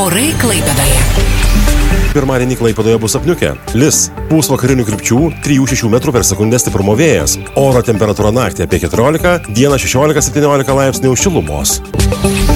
Orai Klaipėdoje. Pirmadienį Klaipėdoje bus apniukę. Lis. Pūs vakarinių krypčių 3-6 metrų per sekundę stiprumo vėjas. Oro temperatūra naktį apie 14, dieną 16-17 laipsnių šilumos.